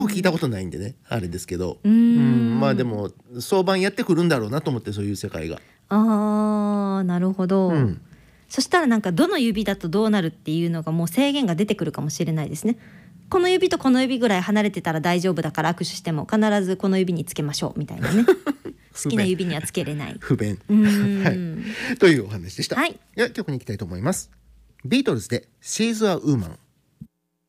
聞いたことないんでねあれですけど、まあでも相場やってくるんだろうなと思って、そういう世界が。 なるほど、そしたらなんかどの指だとどうなるっていうのがもう制限が出てくるかもしれないですね。この指とこの指ぐらい離れてたら大丈夫だから握手しても必ずこの指につけましょうみたいなね好きな指にはつけれない不便はい、というお話でした。 はい、 では曲に行きたいと思います。ビートルズで She's a Woman。